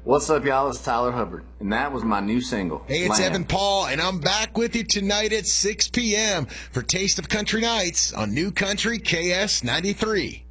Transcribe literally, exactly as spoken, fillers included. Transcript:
What's up, y'all? It's Tyler Hubbard, and that was my new single. Hey, it's Lamb. Evan Paul, and I'm back with you tonight at six p.m. for Taste of Country Nights on New Country K S ninety-three.